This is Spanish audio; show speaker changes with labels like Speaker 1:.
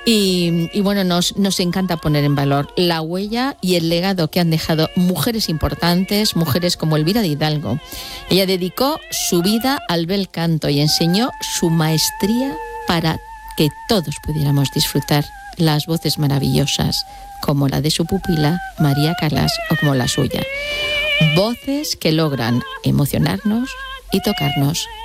Speaker 1: Y bueno, nos encanta poner en valor la huella y el legado que han dejado mujeres importantes, mujeres como Elvira de Hidalgo. Ella dedicó su vida al bel canto y enseñó su maestría para que todos pudiéramos disfrutar las voces maravillosas, como la de su pupila María Callas o como la suya. Voces que logran emocionarnos y tocarnos